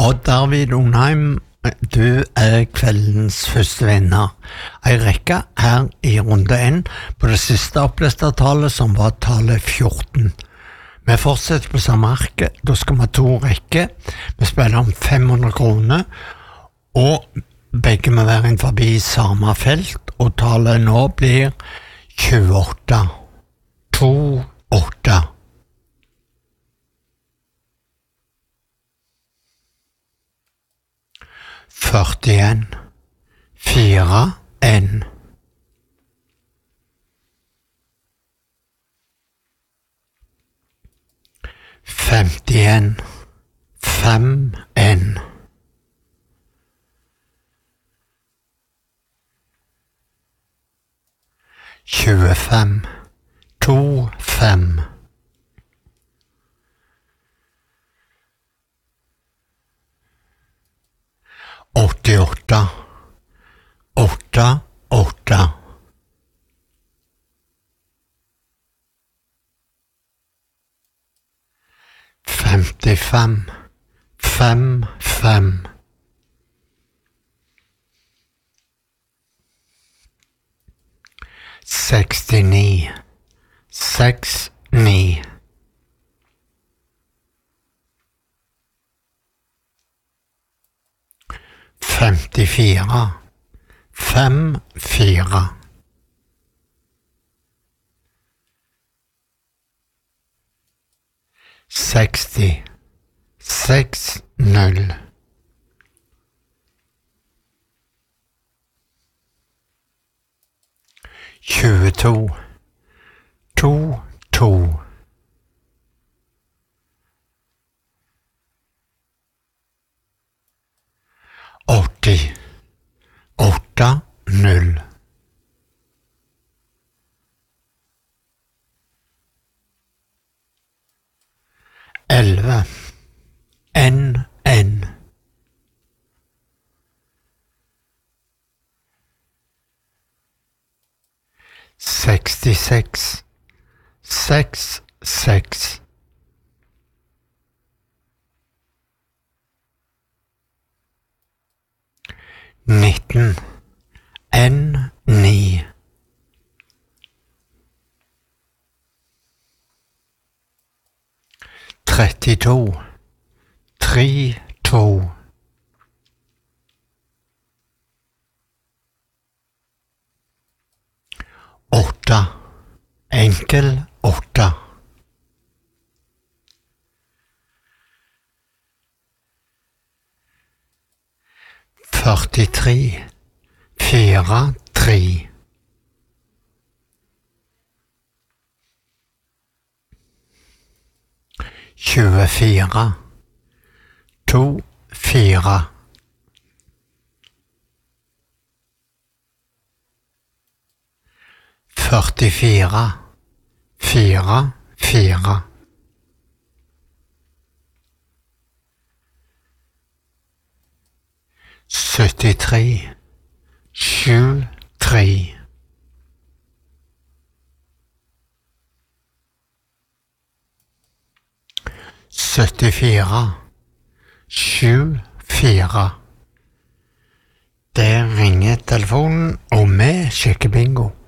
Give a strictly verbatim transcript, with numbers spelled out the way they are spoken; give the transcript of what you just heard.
Odd Arvid Onheim, du er kveldens første vinner. En rekke her i runde en på det siste opplestertallet som var tallet fjorten. Vi fortsetter på samme arke, da skal vi ha to rekker. Vi spiller om fem hundre kroner, og begge må være inn forbi samme felt, og tallet nå blir tjueåtte. To, åtte. førtien, fire, en. femtien, fem, en. tjuefem, to, fem. åttiåtte, åtte, åtte. femtifem, fem, fem. sekstini, seks, ni. femtifire, fem, fire. seksti, seks, null. tjueto, to, to. åtti, åtte, null. elleve, en, en. sekstiseks, seks, seks. nitten, en, ni. trettito, tre, to. åtte, enkel, åtte. førtitre, fire, tre. tjuefire, to, fire. førtifire, fire, fire. syttitre, sju, tre. syttifire, sju, fire. Der ringer telefonen, og vi sjekker bingo.